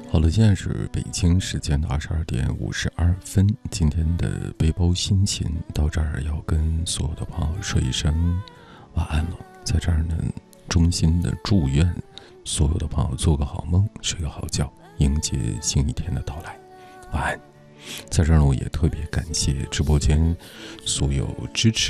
好了，现在是北京时间的22:52，今天的背包心情到这儿要跟所有的朋友说一声晚安了。在这儿呢，衷心的祝愿所有的朋友做个好梦，睡个好觉，迎接新一天的到来。晚安。在这儿呢，我也特别感谢直播间所有支持